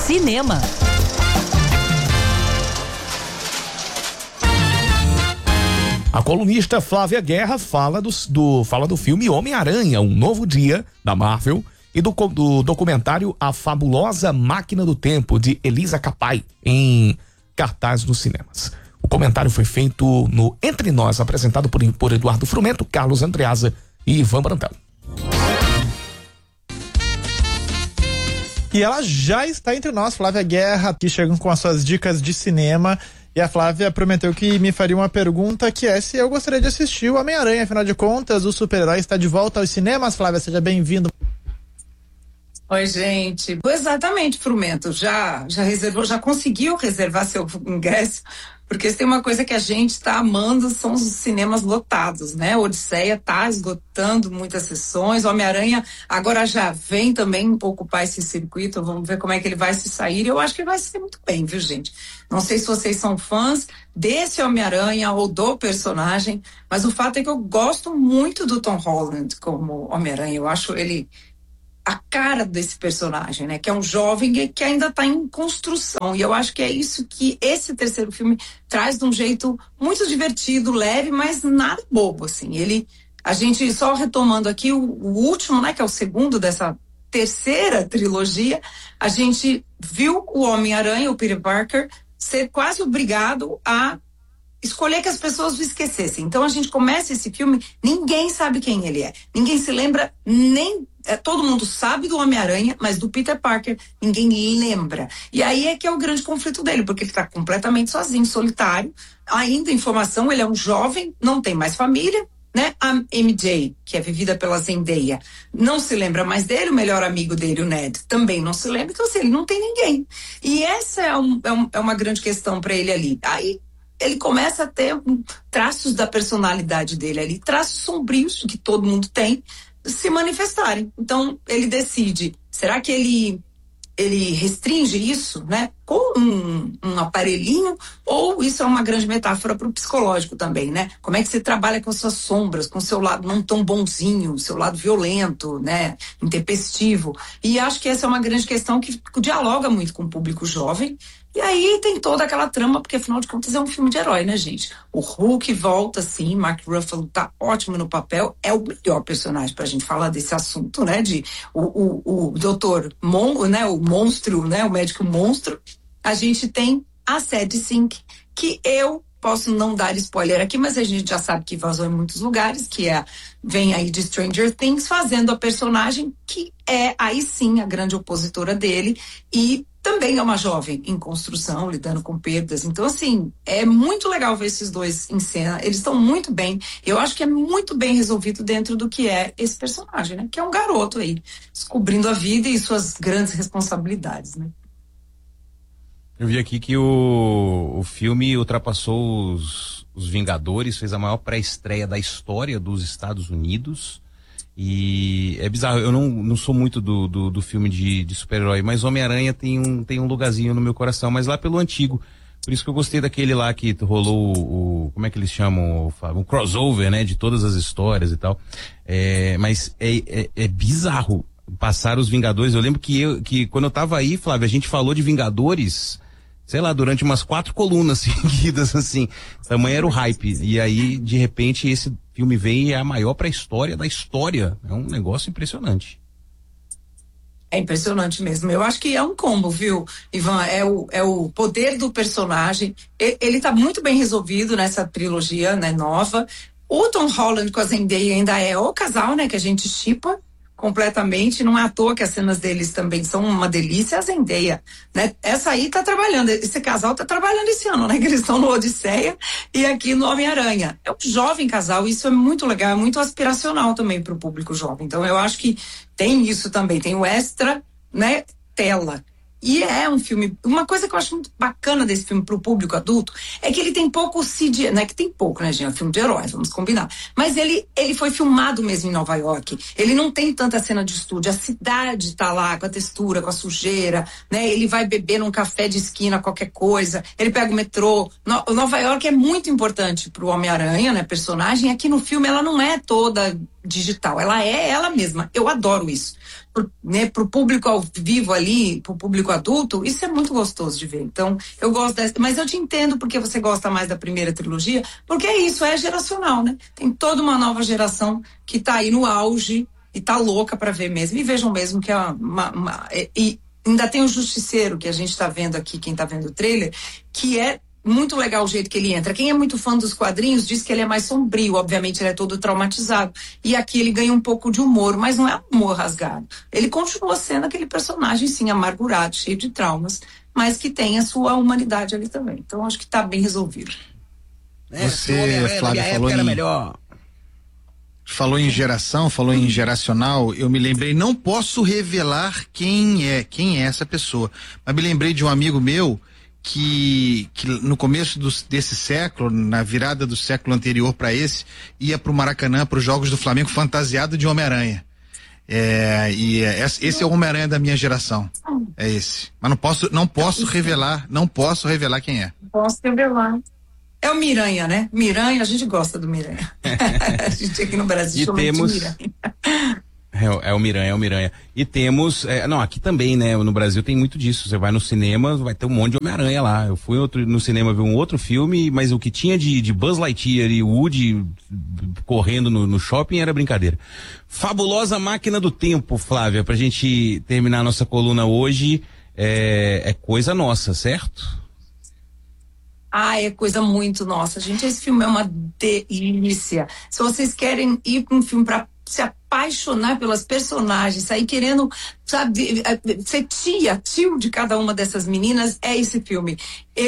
cinema. A colunista Flávia Guerra fala do filme Homem-Aranha, Um Novo Dia, da Marvel, e do documentário A Fabulosa Máquina do Tempo, de Elisa Capai, em cartaz nos cinemas. O comentário foi feito no Entre Nós, apresentado por Eduardo Frumento, Carlos Andreasa e Ivan Brandão. E ela já está entre nós, Flávia Guerra, que chegam com as suas dicas de cinema. E a Flávia prometeu que me faria uma pergunta, que é se eu gostaria de assistir o Homem-Aranha. Afinal de contas, o super-herói está de volta aos cinemas. Flávia, seja bem-vindo. Oi, gente. Exatamente, Frumento. Já reservou, já conseguiu reservar seu ingresso? Porque se tem uma coisa que a gente está amando, são os cinemas lotados, né? Odisseia está esgotando muitas sessões. Homem-Aranha agora já vem também ocupar esse circuito. Vamos ver como é que ele vai se sair. Eu acho que vai ser muito bem, viu, gente? Não sei se vocês são fãs desse Homem-Aranha ou do personagem, mas o fato é que eu gosto muito do Tom Holland como Homem-Aranha. Eu acho ele a cara desse personagem, né? Que é um jovem que ainda está em construção. E eu acho que é isso que esse terceiro filme traz de um jeito muito divertido, leve, mas nada bobo, assim. A gente, só retomando aqui o último, né? Que é o segundo dessa terceira trilogia, a gente viu o Homem-Aranha, o Peter Parker, ser quase obrigado a escolher que as pessoas o esquecessem. Então a gente começa esse filme, ninguém sabe quem ele é. Ninguém se lembra todo mundo sabe do Homem-Aranha, mas do Peter Parker ninguém lembra. E aí é que é o grande conflito dele, porque ele está completamente sozinho, solitário. Ainda em formação, ele é um jovem, não tem mais família, né? A MJ, que é vivida pela Zendaya, não se lembra mais dele. O melhor amigo dele, o Ned, também não se lembra. Então assim, ele não tem ninguém. E essa é uma grande questão para ele ali. Aí ele começa a ter traços da personalidade dele ali, traços sombrios que todo mundo tem, se manifestarem. Então ele decide, será que ele restringe isso, né, com um aparelhinho, ou isso é uma grande metáfora para o psicológico também, né? Como é que você trabalha com as suas sombras, com o seu lado não tão bonzinho, o seu lado violento, né, intempestivo. E acho que essa é uma grande questão que dialoga muito com o público jovem. E aí tem toda aquela trama, porque afinal de contas é um filme de herói, né, gente? O Hulk volta, sim, Mark Ruffalo tá ótimo no papel, é o melhor personagem pra gente falar desse assunto, né? O doutor, né, o monstro, né, o médico monstro. A gente tem a Sadie Sink, que eu posso não dar spoiler aqui, mas a gente já sabe que vazou em muitos lugares, vem aí de Stranger Things, fazendo a personagem que é, aí sim, a grande opositora dele, e também é uma jovem em construção, lidando com perdas. Então, assim, é muito legal ver esses dois em cena. Eles estão muito bem. Eu acho que é muito bem resolvido dentro do que é esse personagem, né? Que é um garoto aí, descobrindo a vida e suas grandes responsabilidades, né? Eu vi aqui que o filme ultrapassou os Vingadores, fez a maior pré-estreia da história dos Estados Unidos. E é bizarro, eu não sou muito do filme de super-herói, mas Homem-Aranha tem um lugarzinho no meu coração, mas lá pelo antigo. Por isso que eu gostei daquele lá que rolou como é que eles chamam, Fábio? Um crossover, né? De todas as histórias e tal. Mas é bizarro passar os Vingadores. Eu lembro que quando eu tava aí, Flávio, a gente falou de Vingadores, sei lá, durante umas 4 colunas seguidas, assim. Tamanho era o hype. E aí, de repente, esse filme vem e é a maior pré-história da história. É um negócio impressionante. É impressionante mesmo. Eu acho que é um combo, viu, Ivan? É o poder do personagem. Ele tá muito bem resolvido nessa trilogia, né, nova. O Tom Holland com a Zendaya ainda é o casal, né, que a gente shippa completamente. Não é à toa que as cenas deles também são uma delícia. A Zendaya, né? Essa aí tá trabalhando, esse casal tá trabalhando esse ano, né? Que eles estão no Odisseia e aqui no Homem-Aranha. É um jovem casal, isso é muito legal, é muito aspiracional também pro público jovem. Então eu acho que tem isso também, tem o extra, né? Tela. E é um filme, uma coisa que eu acho muito bacana desse filme pro público adulto é que ele tem pouco CGI, né? Que tem pouco, né, gente? É um filme de heróis, vamos combinar. Mas ele foi filmado mesmo em Nova York. Ele não tem tanta cena de estúdio. A cidade tá lá com a textura, com a sujeira, né? Ele vai beber num café de esquina, qualquer coisa. Ele pega o metrô. Nova York é muito importante pro Homem-Aranha, né? Personagem. Aqui no filme ela não é toda digital. Ela é ela mesma. Eu adoro isso. Pro público ao vivo ali, pro público adulto, isso é muito gostoso de ver. Então, eu gosto dessa. Mas eu te entendo porque você gosta mais da primeira trilogia, porque é isso, é geracional, né? Tem toda uma nova geração que tá aí no auge e tá louca pra ver mesmo. E vejam mesmo que e ainda tem o Justiceiro, que a gente tá vendo aqui, quem tá vendo o trailer, que é muito legal o jeito que ele entra. Quem é muito fã dos quadrinhos diz que ele é mais sombrio, obviamente ele é todo traumatizado. E aqui ele ganha um pouco de humor, mas não é humor rasgado. Ele continua sendo aquele personagem, sim, amargurado, cheio de traumas, mas que tem a sua humanidade ali também. Então acho que tá bem resolvido. Você, Flávia, falou em geração, falou em geracional, eu me lembrei, não posso revelar quem é essa pessoa, mas me lembrei de um amigo meu que no começo desse século, na virada do século anterior para esse, ia pro Maracanã, para os Jogos do Flamengo, fantasiado de Homem-Aranha. Esse é o Homem-Aranha da minha geração. É esse. Mas não posso revelar quem é. Não posso revelar. É o Miranha, né? Miranha, a gente gosta do Miranha. A gente aqui no Brasil chama de Miranha. É o Miranha. E temos, aqui também, né? No Brasil tem muito disso. Você vai no cinema, vai ter um monte de Homem-Aranha lá. Eu fui no cinema ver um outro filme, mas o que tinha de Buzz Lightyear e Woody correndo no shopping era brincadeira. Fabulosa Máquina do Tempo, Flávia, pra gente terminar a nossa coluna hoje, é coisa nossa, certo? É coisa muito nossa, gente. Esse filme é uma delícia. Se vocês querem ir para um filme para se apaixonar pelas personagens, sair querendo, sabe, ser tio de cada uma dessas meninas, é esse filme.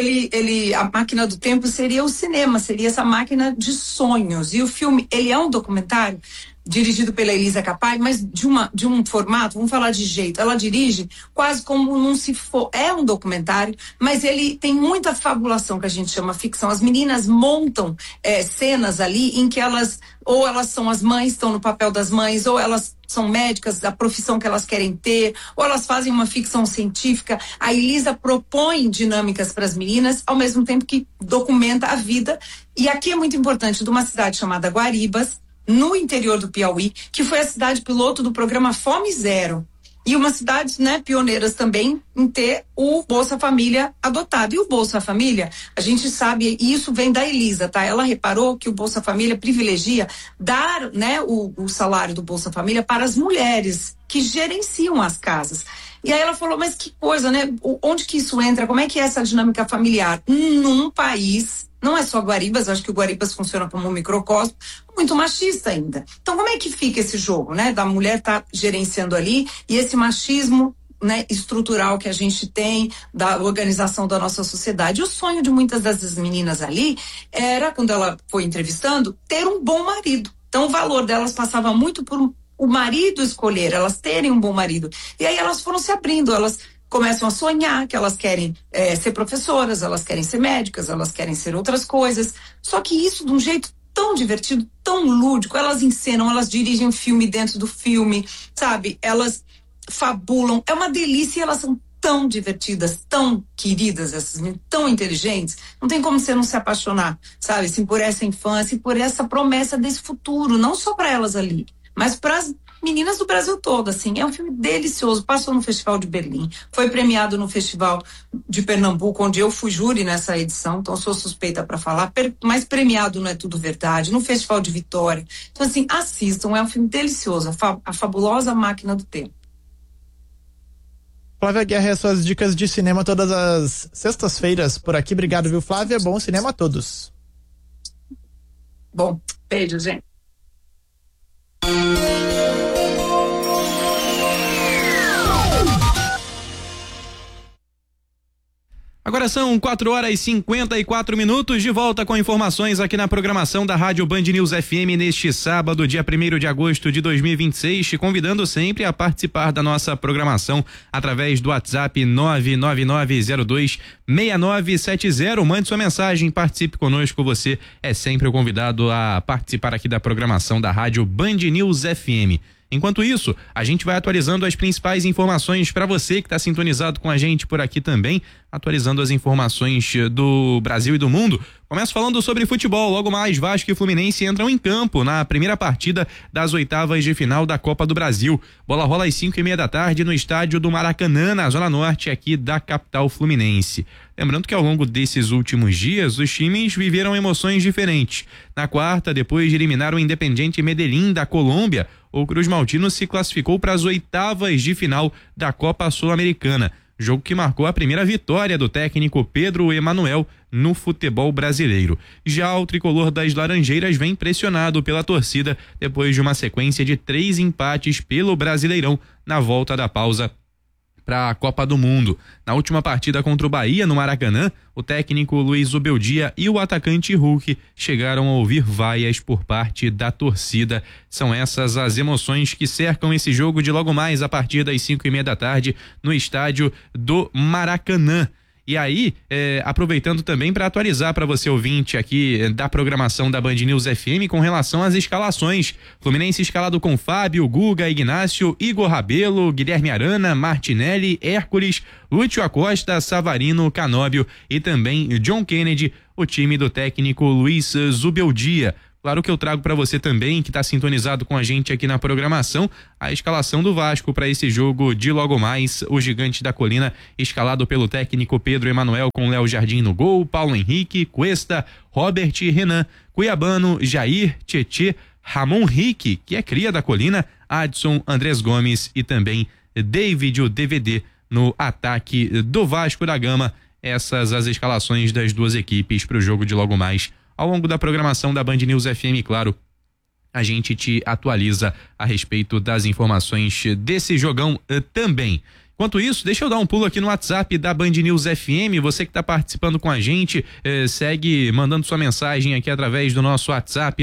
A Máquina do Tempo seria o cinema, seria essa máquina de sonhos. E o filme, ele é um documentário dirigido pela Elisa Capai, mas de um formato, vamos falar de jeito, ela dirige quase como não se for, é um documentário, mas ele tem muita fabulação, que a gente chama ficção. As meninas montam cenas ali em que elas são as mães, estão no papel das mães, ou elas são médicas, da profissão que elas querem ter, ou elas fazem uma ficção científica. A Elisa propõe dinâmicas para as meninas, ao mesmo tempo que documenta a vida. E aqui é muito importante, de uma cidade chamada Guaribas, no interior do Piauí, que foi a cidade piloto do programa Fome Zero. E uma cidade, né, pioneiras também em ter o Bolsa Família adotado. E o Bolsa Família, a gente sabe, e isso vem da Elisa, tá? Ela reparou que o Bolsa Família privilegia dar, né, o salário do Bolsa Família para as mulheres que gerenciam as casas. E aí ela falou, mas que coisa, né? Onde que isso entra? Como é que é essa dinâmica familiar? Num país, não é só Guaribas, eu acho que o Guaribas funciona como um microcosmo, muito machista ainda. Então como é que fica esse jogo, né? Da mulher tá gerenciando ali e esse machismo, né, estrutural que a gente tem da organização da nossa sociedade. O sonho de muitas dessas meninas ali era, quando ela foi entrevistando, ter um bom marido. Então o valor delas passava muito por o marido escolher, elas terem um bom marido. E aí elas foram se abrindo, elas começam a sonhar que elas querem ser professoras, elas querem ser médicas, elas querem ser outras coisas. Só que isso de um jeito tão divertido, tão lúdico. Elas encenam, elas dirigem um filme dentro do filme, sabe? Elas fabulam. É uma delícia e elas são tão divertidas, tão queridas, essas meninas, tão inteligentes. Não tem como você não se apaixonar, sabe? Assim, por essa infância e por essa promessa desse futuro, não só para elas ali, mas para as meninas do Brasil todo, assim. É um filme delicioso, passou no Festival de Berlim, foi premiado no Festival de Pernambuco, onde eu fui júri nessa edição, então sou suspeita para falar, mas premiado Não É Tudo Verdade, no Festival de Vitória. Então, assim, assistam, é um filme delicioso, a Fabulosa Máquina do Tempo. Flávia Guerra e as suas dicas de cinema todas as sextas-feiras por aqui. Obrigado, viu, Flávia? Bom cinema a todos. Bom, beijo, gente. Agora são 4h54, de volta com informações aqui na programação da Rádio Band News FM neste sábado, dia 1º de agosto de 2026, te convidando sempre a participar da nossa programação através do WhatsApp 999026970. Mande sua mensagem, participe conosco, você é sempre o convidado a participar aqui da programação da Rádio Band News FM. Enquanto isso, a gente vai atualizando as principais informações para você que está sintonizado com a gente por aqui também, atualizando as informações do Brasil e do mundo. Começo falando sobre futebol. Logo mais, Vasco e Fluminense entram em campo na primeira partida das oitavas de final da Copa do Brasil. Bola rola às 5:30 da tarde no estádio do Maracanã, na zona norte aqui da capital fluminense. Lembrando que ao longo desses últimos dias, os times viveram emoções diferentes. Na quarta, depois de eliminar o Independiente Medellín da Colômbia, o Cruz Maltino se classificou para as oitavas de final da Copa Sul-Americana. Jogo que marcou a primeira vitória do técnico Pedro Emanuel no futebol brasileiro. Já o tricolor das Laranjeiras vem pressionado pela torcida depois de uma sequência de 3 empates pelo Brasileirão na volta da pausa para a Copa do Mundo. Na última partida contra o Bahia, no Maracanã, o técnico Luiz Zubeldia e o atacante Hulk chegaram a ouvir vaias por parte da torcida. São essas as emoções que cercam esse jogo de logo mais a partir das 5:30 da tarde no estádio do Maracanã. E aí, aproveitando também para atualizar para você ouvinte aqui da programação da Band News FM com relação às escalações. Fluminense escalado com Fábio, Guga, Ignácio, Igor Rabelo, Guilherme Arana, Martinelli, Hércules, Lúcio Acosta, Savarino, Canóbio e também John Kennedy, o time do técnico Luiz Zubeldia. Claro que eu trago para você também, que está sintonizado com a gente aqui na programação, a escalação do Vasco para esse jogo de logo mais. O Gigante da Colina, escalado pelo técnico Pedro Emanuel, com Léo Jardim no gol, Paulo Henrique, Cuesta, Robert, Renan, Cuiabano, Jair, Tietê, Ramon Rique, que é cria da Colina, Adson, Andrés Gomes e também David, o DVD, no ataque do Vasco da Gama. Essas as escalações das duas equipes para o jogo de logo mais. Ao longo da programação da Band News FM, claro, a gente te atualiza a respeito das informações desse jogão também. Enquanto isso, deixa eu dar um pulo aqui no WhatsApp da Band News FM. Você que está participando com a gente, segue mandando sua mensagem aqui através do nosso WhatsApp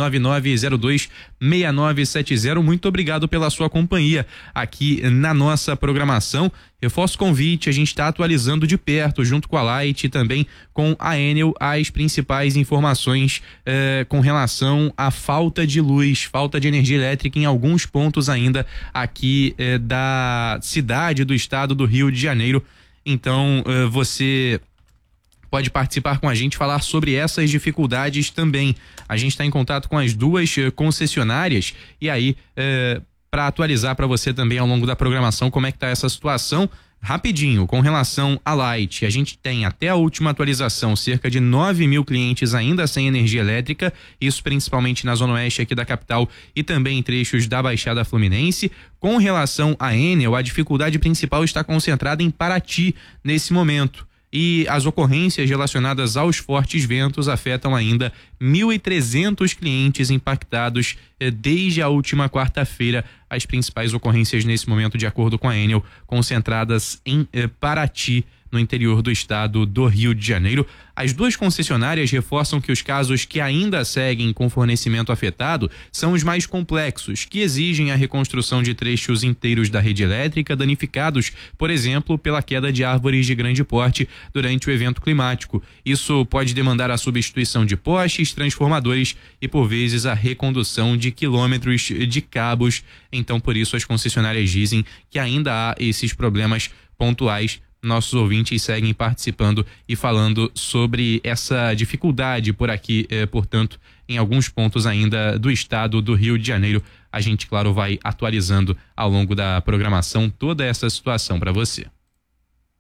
999026970. Muito obrigado pela sua companhia aqui na nossa programação. Reforço o convite, a gente está atualizando de perto, junto com a Light e também com a Enel, as principais informações com relação à falta de luz, falta de energia elétrica em alguns pontos ainda aqui da cidade, do estado do Rio de Janeiro. Então, você pode participar com a gente, falar sobre essas dificuldades também. A gente está em contato com as duas concessionárias e aí para atualizar para você também ao longo da programação como é que tá essa situação. Rapidinho, com relação à Light, a gente tem até a última atualização cerca de 9.000 clientes ainda sem energia elétrica, isso principalmente na zona oeste aqui da capital e também em trechos da Baixada Fluminense. Com relação à Enel, a dificuldade principal está concentrada em Paraty nesse momento. E as ocorrências relacionadas aos fortes ventos afetam ainda 1.300 clientes impactados desde a última quarta-feira. As principais ocorrências nesse momento, de acordo com a Enel, concentradas em Paraty, no interior do estado do Rio de Janeiro. As duas concessionárias reforçam que os casos que ainda seguem com fornecimento afetado são os mais complexos, que exigem a reconstrução de trechos inteiros da rede elétrica danificados, por exemplo, pela queda de árvores de grande porte durante o evento climático. Isso pode demandar a substituição de postes, transformadores e, por vezes, a recondução de quilômetros de cabos. Então, por isso, as concessionárias dizem que ainda há esses problemas pontuais. Nossos ouvintes seguem participando e falando sobre essa dificuldade por aqui, portanto, em alguns pontos ainda do estado do Rio de Janeiro. A gente, claro, vai atualizando ao longo da programação toda essa situação para você.